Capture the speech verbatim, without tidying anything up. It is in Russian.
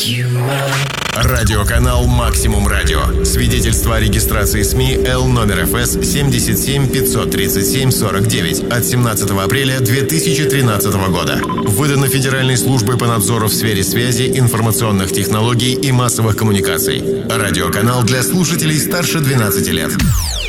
Радиоканал «Максимум Радио». Свидетельство о регистрации СМИ Л номер эф эс семьдесят семь пятьсот тридцать семь сорок девять от семнадцатого апреля две тысячи тринадцатого года. Выдано Федеральной службой по надзору в сфере связи, информационных технологий и массовых коммуникаций. Радиоканал для слушателей старше двенадцати лет.